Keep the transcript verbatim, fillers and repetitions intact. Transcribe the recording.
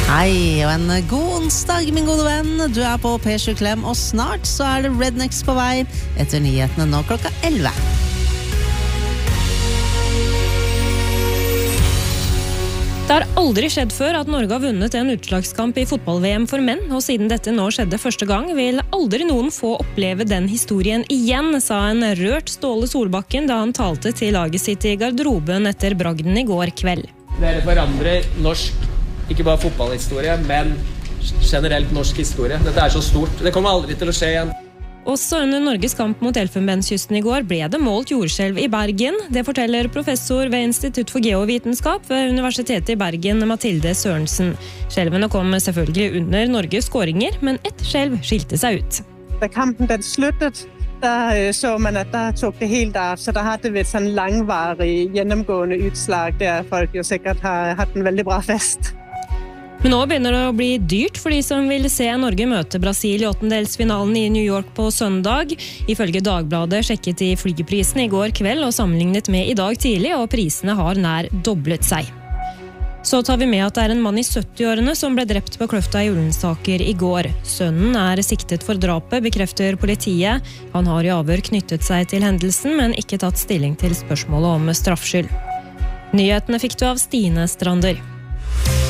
Hei, og en god onsdag, min gode venn. Du er på P sju Klem, og snart så er det Rednecks på vei etter nyhetene nå klokka elleve. Det har aldri skjedd før at Norge har vunnet en utslagskamp i fotball-V M for menn, og siden dette nå skjedde første gang, vil aldri noen få oppleve den historien igjen, sa en rørt Ståle Solbakken da han talte til laget sitt i garderoben etter bragden i går kveld. Dere forandrer norsk, ikke bare fotballhistorie, men generelt norsk historie. Dette er så stort. Det kommer aldri til å skje igjen. Også under Norges kamp mot Elfenbenskysten i går ble det målt jordskjelv i Bergen. Det forteller professor ved Institutt for geovitenskap ved Universitetet i Bergen, Mathilde Sørensen. Skjelvene kom selvfølgelig under Norges skåringer, men ett skjelv skilte seg ut. Da kampen den sluttet, der så man at der tok det helt av, så der hadde vi et sånn langvarig gjennomgående utslag, der folk jo sikkert har hatt en veldig bra fest. Men nå begynner det å bli dyrt for de som vil se Norge møte Brasil i åttendelsfinalen i New York på søndag. Ifølge Dagbladet sjekket de flygeprisen i går kveld og sammenlignet med i dag tidlig, og prisene har nær doblet seg. Så tar vi med at det er en mann i sytti-årene som ble drept på Kløfta i Ullensaker i går. Sønnen er siktet for drapet, bekrefter politiet. Han har i avhør knyttet seg til hendelsen, men ikke tatt stilling til spørsmålet om straffskyld. Nyhetene fikk du av Stine Strander.